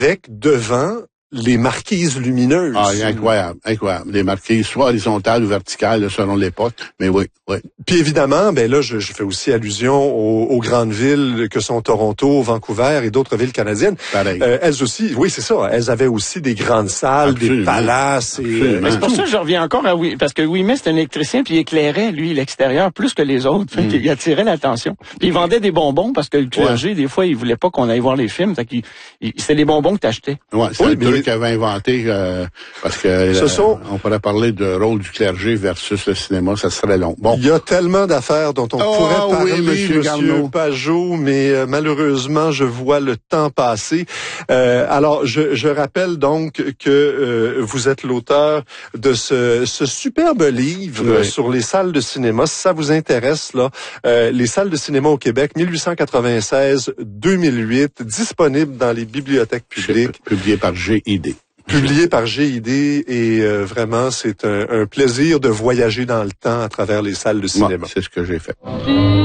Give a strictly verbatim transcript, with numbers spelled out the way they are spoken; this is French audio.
avec devant les marquises lumineuses. Ah, incroyable, incroyable. Les marquises, soit horizontales ou verticales, selon l'époque, mais oui, oui. Puis évidemment, ben là, je, je fais aussi allusion aux, aux grandes villes que sont Toronto, Vancouver et d'autres villes canadiennes. Pareil. Euh, elles aussi, oui, c'est ça. Elles avaient aussi des grandes salles, Absolument. des palaces. Et, euh, c'est pour ça que je reviens encore à oui, parce que Ouimet, c'est un électricien, puis il éclairait, lui, l'extérieur plus que les autres. Fait mm. qu'il attirait l'attention. Puis il vendait des bonbons, parce que le clergé, ouais. des fois, il voulait pas qu'on aille voir les films. Fait qu'il, il, c'était des bonbons que t'achetais. Ouais, c'est oui, le truc qu'il avait inventé, euh, parce que Ce euh, sont... on pourrait parler de rôle du clergé versus le cinéma, ça serait long. Bon. Il y a tellement d'affaires dont on oh, pourrait parler, oui, monsieur, monsieur Pajot, mais euh, malheureusement, je vois le temps passer. Euh, alors, je, je rappelle donc que euh, vous êtes l'auteur de ce, ce superbe livre oui. sur les salles de cinéma. Si ça vous intéresse, là, euh, les salles de cinéma au Québec, dix-huit cent quatre-vingt-seize à deux mille huit, disponible dans les bibliothèques publiques. Publié par G I D. Publié par G I D et euh, vraiment, c'est un, un plaisir de voyager dans le temps à travers les salles de cinéma. Moi, c'est ce que j'ai fait.